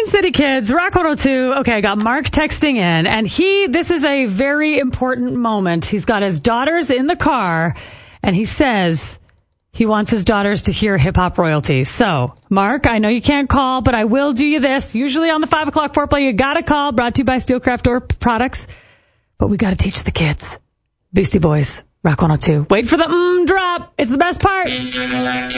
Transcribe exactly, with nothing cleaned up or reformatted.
Queen City Kids, Rock one oh two. Okay, I got Mark texting in, and he, this is a very important moment. He's got his daughters in the car, and he says he wants his daughters to hear hip-hop royalty. So, Mark, I know you can't call, but I will do you this. Usually on the five o'clock foreplay, you gotta call, brought to you by Steelcraft Door Products. But we gotta teach the kids. Beastie Boys, Rock one oh two. Wait for the mm drop. It's the best part.